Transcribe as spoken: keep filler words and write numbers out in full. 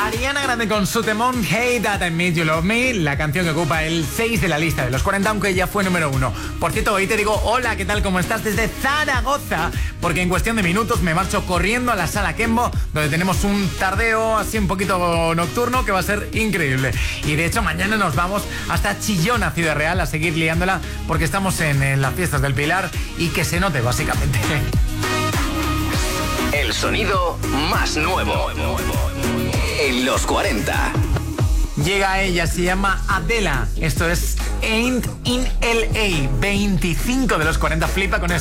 Ariana Grande con su temón Hey That I Made You Love Me, la canción que ocupa el seis de la lista de los cuarenta, aunque ya fue número uno. Por cierto, hoy te digo hola, ¿qué tal? ¿Cómo estás? Desde Zaragoza, porque en cuestión de minutos me marcho corriendo a la Sala Kembo, donde tenemos un tardeo así un poquito nocturno que va a ser increíble. Y de hecho mañana nos vamos hasta Chillón, a Ciudad Real, a seguir liándola, porque estamos en, en las fiestas del Pilar y que se note básicamente. El sonido más nuevo en los cuarenta. Llega ella, se llama Adela. Esto es Ain't in L A. veinticinco de los cuarenta. Flipa con esto.